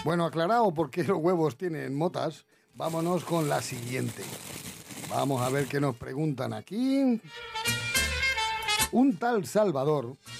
Bueno, aclarado por qué los huevos tienen motas, vámonos con la siguiente. Vamos a ver qué nos preguntan aquí. Un tal Salvador